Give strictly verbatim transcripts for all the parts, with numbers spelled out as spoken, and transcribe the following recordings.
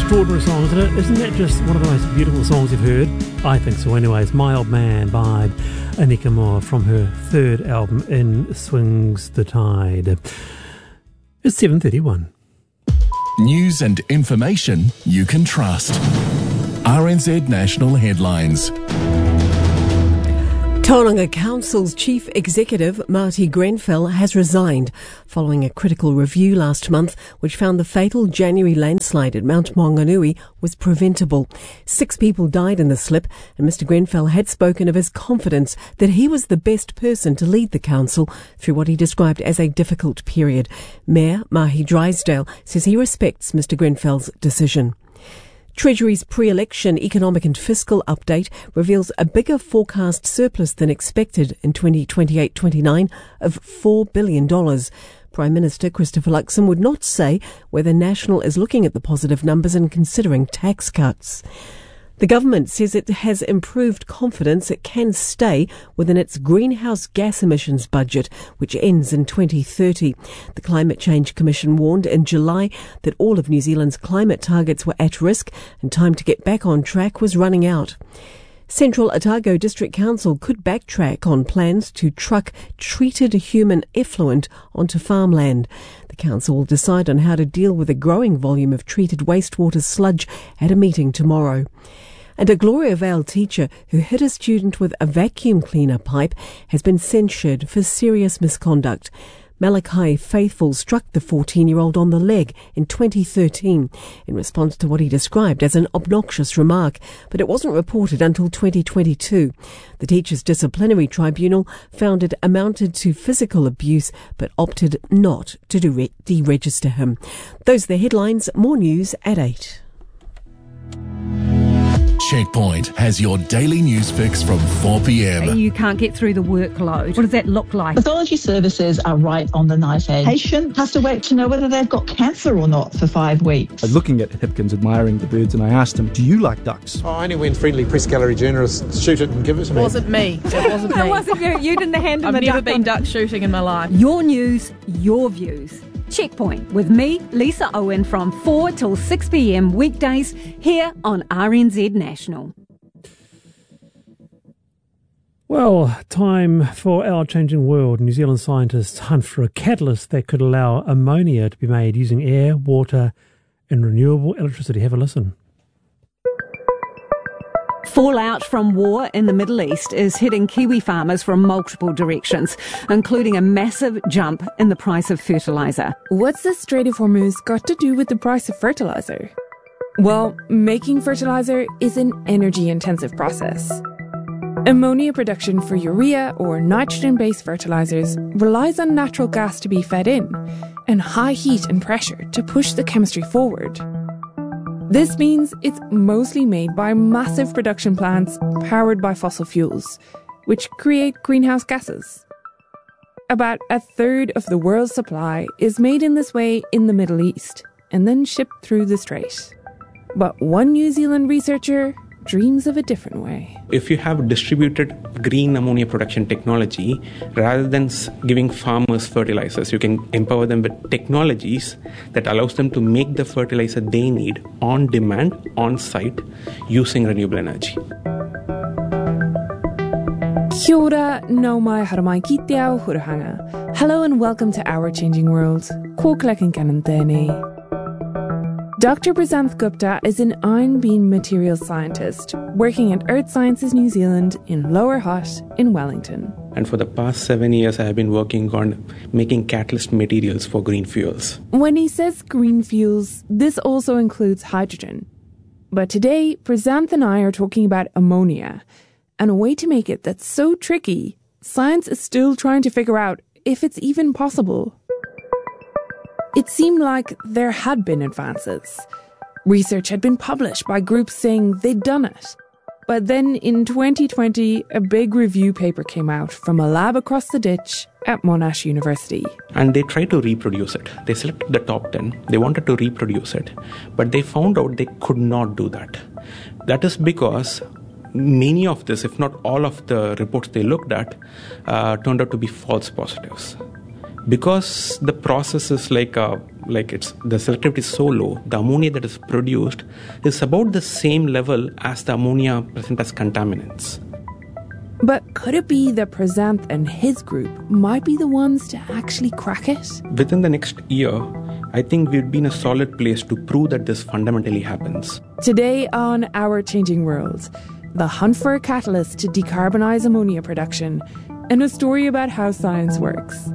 extraordinary song, isn't it? Isn't that just one of the most beautiful songs you've heard? I think so anyways. My Old Man by Anika Moore from her third album, In Swings the Tide. It's seven thirty-one. News and information you can trust. R N Z National Headlines. Tauranga Council's Chief Executive, Marty Grenfell, has resigned following a critical review last month which found the fatal January landslide at Mount Maunganui was preventable. Six people died in the slip, and Mister Grenfell had spoken of his confidence that he was the best person to lead the council through what he described as a difficult period. Mayor Mahi Drysdale says he respects Mister Grenfell's decision. Treasury's pre-election economic and fiscal update reveals a bigger forecast surplus than expected in twenty twenty-eight twenty-nine of four billion dollars. Prime Minister Christopher Luxon would not say whether National is looking at the positive numbers and considering tax cuts. The government says it has improved confidence it can stay within its greenhouse gas emissions budget, which ends in twenty thirty. The Climate Change Commission warned in July that all of New Zealand's climate targets were at risk and time to get back on track was running out. Central Otago District Council could backtrack on plans to truck treated human effluent onto farmland. The council will decide on how to deal with a growing volume of treated wastewater sludge at a meeting tomorrow. And a Gloria Vale teacher who hit a student with a vacuum cleaner pipe has been censured for serious misconduct. Malachi Faithful struck the fourteen-year-old on the leg in twenty thirteen in response to what he described as an obnoxious remark, but it wasn't reported until twenty twenty-two. The teacher's disciplinary tribunal found it amounted to physical abuse but opted not to deregister him. Those are the headlines. More news at eight. Checkpoint has your daily news fix from four p.m. You can't get through the workload. What does that look like? Pathology services are right on the knife edge. Patient has to wait to know whether they've got cancer or not for five weeks. I was looking at Hipkins admiring the birds and I asked him, do you like ducks? Oh, only when friendly press gallery journalists shoot it and give it to me. It wasn't me. It wasn't me. It wasn't you. You didn't hand him I've a never duck been on. duck shooting in my life. Your news, your views. Checkpoint with me, Lisa Owen, from four till six p.m. weekdays here on R N Z National. Well, time for our changing world. New Zealand scientists hunt for a catalyst that could allow ammonia to be made using air, water and renewable electricity. Have a listen. Fallout from war in the Middle East is hitting Kiwi farmers from multiple directions, including a massive jump in the price of fertiliser. What's the Strait of Hormuz got to do with the price of fertiliser? Well, making fertiliser is an energy-intensive process. Ammonia production for urea or nitrogen-based fertilizers relies on natural gas to be fed in and high heat and pressure to push the chemistry forward. This means it's mostly made by massive production plants powered by fossil fuels, which create greenhouse gases. About a third of the world's supply is made in this way in the Middle East and then shipped through the strait. But one New Zealand researcher dreams of a different way. If you have distributed green ammonia production technology, rather than giving farmers fertilizers, you can empower them with technologies that allows them to make the fertilizer they need on demand, on site, using renewable energy. Kia ora, nau mai haramai ki te ao hurahanga. Hello and welcome to Our Changing World. Ko klakin kanan tēnei. Doctor Prasanth Gupta is an iron beam materials scientist working at Earth Sciences New Zealand in Lower Hutt in Wellington. And for the past seven years, I have been working on making catalyst materials for green fuels. When he says green fuels, this also includes hydrogen. But today, Prasanth and I are talking about ammonia, and a way to make it that's so tricky, science is still trying to figure out if it's even possible. It seemed like there had been advances. Research had been published by groups saying they'd done it. But then in twenty twenty, a big review paper came out from a lab across the ditch at Monash University. And they tried to reproduce it. They selected the top ten. They wanted to reproduce it. But they found out they could not do that. That is because many of this, if not all of the reports they looked at, uh, turned out to be false positives. Because the process is like a, like it's the selectivity is so low, the ammonia that is produced is about the same level as the ammonia present as contaminants. But could it be that Prasanth and his group might be the ones to actually crack it? Within the next year, I think we'd be in a solid place to prove that this fundamentally happens. Today on Our Changing World, the hunt for a catalyst to decarbonize ammonia production, and a story about how science works.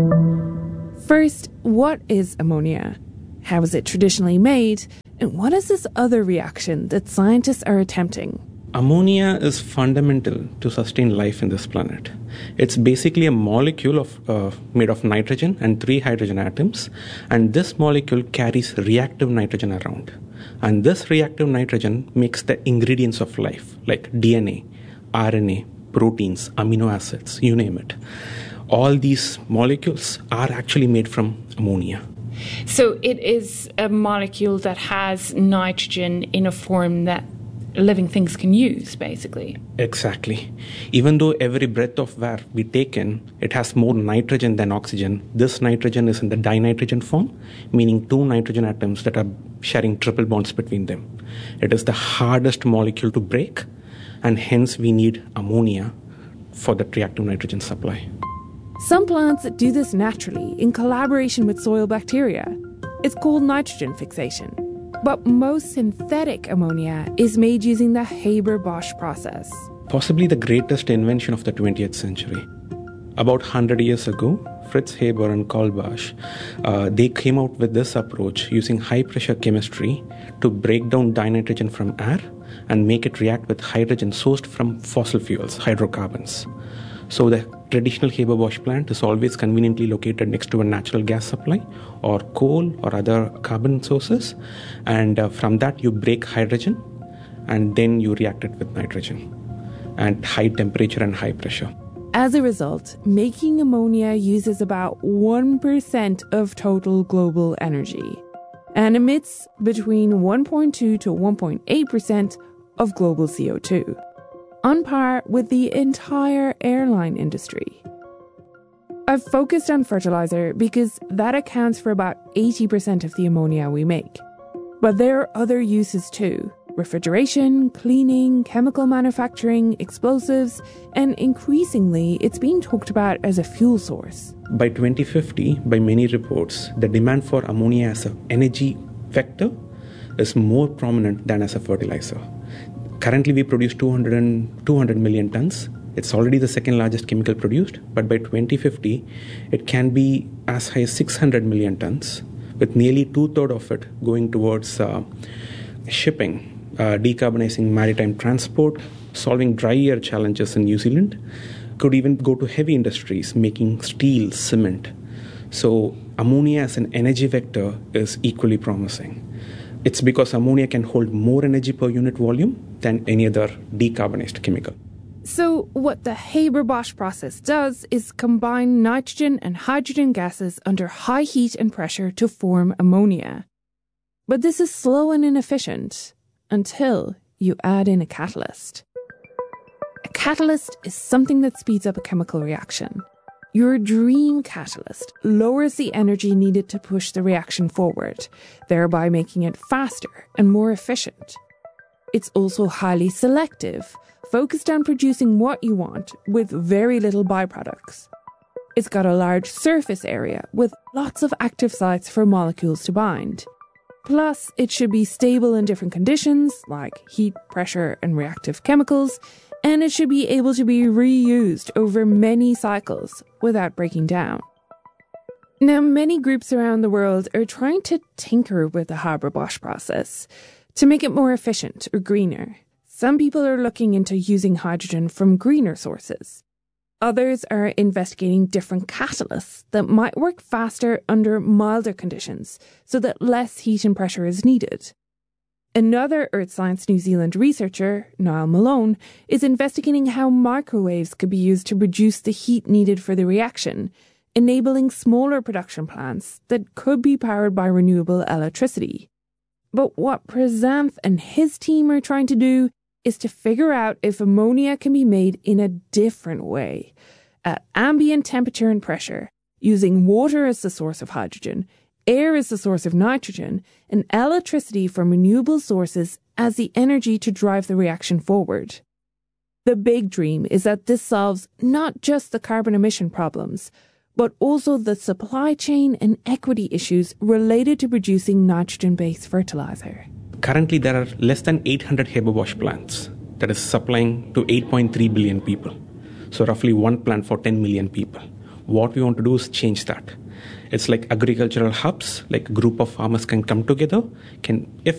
First, what is ammonia? How is it traditionally made? And what is this other reaction that scientists are attempting? Ammonia is fundamental to sustain life in this planet. It's basically a molecule of uh, made of nitrogen and three hydrogen atoms, and this molecule carries reactive nitrogen around. And this reactive nitrogen makes the ingredients of life, like D N A, R N A, proteins, amino acids, you name it. All these molecules are actually made from ammonia. So it is a molecule that has nitrogen in a form that living things can use, basically. Exactly. Even though every breath of air we take in, it has more nitrogen than oxygen, this nitrogen is in the dinitrogen form, meaning two nitrogen atoms that are sharing triple bonds between them. It is the hardest molecule to break, and hence we need ammonia for the reactive nitrogen supply. Some plants do this naturally in collaboration with soil bacteria. It's called nitrogen fixation. But most synthetic ammonia is made using the Haber-Bosch process. Possibly the greatest invention of the twentieth century. About one hundred years ago, Fritz Haber and Karl Bosch, uh, they came out with this approach using high-pressure chemistry to break down dinitrogen from air and make it react with hydrogen sourced from fossil fuels, hydrocarbons. So the traditional Haber-Bosch plant is always conveniently located next to a natural gas supply or coal or other carbon sources. And uh, from that you break hydrogen and then you react it with nitrogen at high temperature and high pressure. As a result, making ammonia uses about one percent of total global energy and emits between one point two to one point eight percent of global C O two. On par with the entire airline industry. I've focused on fertilizer because that accounts for about eighty percent of the ammonia we make. But there are other uses too: refrigeration, cleaning, chemical manufacturing, explosives, and increasingly it's being talked about as a fuel source. By twenty fifty, by many reports, the demand for ammonia as an energy vector is more prominent than as a fertilizer. Currently, we produce two hundred million tons. It's already the second largest chemical produced, but by twenty fifty, it can be as high as six hundred million tons, with nearly two-thirds of it going towards uh, shipping, uh, decarbonizing maritime transport, solving dry air challenges in New Zealand, could even go to heavy industries, making steel, cement. So ammonia as an energy vector is equally promising. It's because ammonia can hold more energy per unit volume than any other decarbonized chemical. So what the Haber-Bosch process does is combine nitrogen and hydrogen gases under high heat and pressure to form ammonia. But this is slow and inefficient until you add in a catalyst. A catalyst is something that speeds up a chemical reaction. Your dream catalyst lowers the energy needed to push the reaction forward, thereby making it faster and more efficient. It's also highly selective, focused on producing what you want with very little byproducts. It's got a large surface area with lots of active sites for molecules to bind. Plus, it should be stable in different conditions, like heat, pressure, and reactive chemicals, and it should be able to be reused over many cycles without breaking down. Now, many groups around the world are trying to tinker with the Haber-Bosch process to make it more efficient or greener. Some people are looking into using hydrogen from greener sources. Others are investigating different catalysts that might work faster under milder conditions so that less heat and pressure is needed. Another Earth Science New Zealand researcher, Niall Malone, is investigating how microwaves could be used to reduce the heat needed for the reaction, enabling smaller production plants that could be powered by renewable electricity. But what Prasanth and his team are trying to do is to figure out if ammonia can be made in a different way, at ambient temperature and pressure, using water as the source of hydrogen, air as the source of nitrogen, and electricity from renewable sources as the energy to drive the reaction forward. The big dream is that this solves not just the carbon emission problems, but also the supply chain and equity issues related to producing nitrogen-based fertilizer. Currently, there are less than eight hundred Haber-Bosch plants that is supplying to eight point three billion people. So roughly one plant for ten million people. What we want to do is change that. It's like agricultural hubs, like a group of farmers can come together, can if